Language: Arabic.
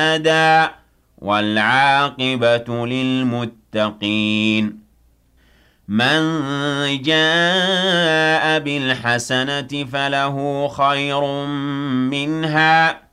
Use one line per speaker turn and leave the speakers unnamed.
أحدا والعاقبة للمتقين من جاء بالحسنة فله خير منها